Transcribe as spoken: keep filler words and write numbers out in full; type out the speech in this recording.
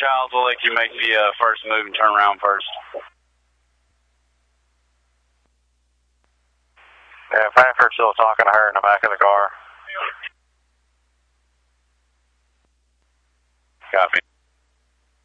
Childs will let you make the uh, first move and turn around first. Yeah, Fanford's still talking to her in the back of the car.